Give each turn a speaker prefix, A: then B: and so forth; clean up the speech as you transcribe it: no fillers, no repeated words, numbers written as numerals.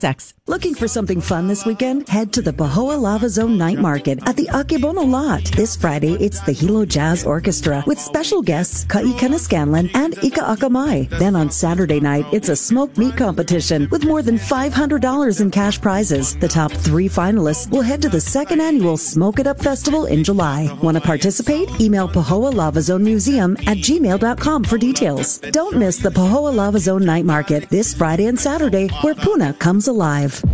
A: Sex. Looking for something fun this weekend? Head to the Pahoa Lava Zone Night Market at the Akebono Lot. This Friday, it's the Hilo Jazz Orchestra with special guests Kaikana Scanlon and Ika Akamai. Then on Saturday night, it's a smoked meat competition with more than $500 in cash prizes. The top 3 finalists will head to the 2nd annual Smoke It Up Festival in July. Want to participate? Email Pahoa Lava Zone Museum at gmail.com for details. Don't miss the Pahoa Lava Zone Night Market this Friday and Saturday, where Puna comes alive.